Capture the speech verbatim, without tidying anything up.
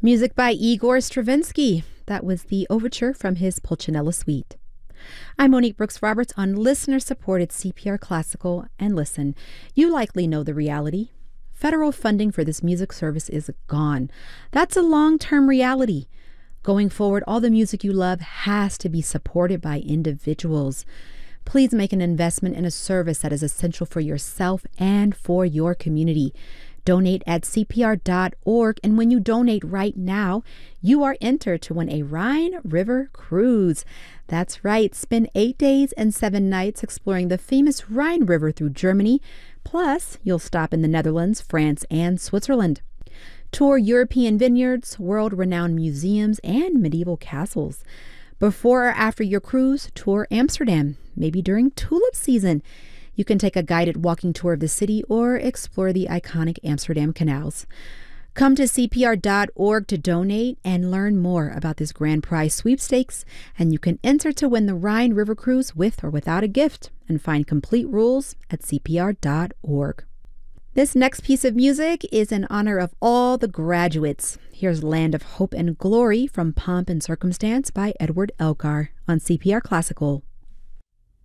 Music by Igor Stravinsky. That was the overture from his Pulcinella Suite. I'm Monique Brooks Roberts on listener-supported C P R Classical. And listen, you likely know the reality. Federal funding for this music service is gone. That's a long-term reality. Going forward, all the music you love has to be supported by individuals. Please make an investment in a service that is essential for yourself and for your community. Donate at C P R dot org, and when you donate right now, you are entered to win a Rhine River cruise. That's right, spend eight days and seven nights exploring the famous Rhine River through Germany. Plus, you'll stop in the Netherlands, France, and Switzerland. Tour European vineyards, world-renowned museums, and medieval castles. Before or after your cruise, tour Amsterdam, maybe during tulip season. You can take a guided walking tour of the city or explore the iconic Amsterdam canals. Come to C P R dot org to donate and learn more about this grand prize sweepstakes, and you can enter to win the Rhine River Cruise with or without a gift, and find complete rules at C P R dot org. This next piece of music is in honor of all the graduates. Here's Land of Hope and Glory from Pomp and Circumstance by Edward Elgar on C P R Classical.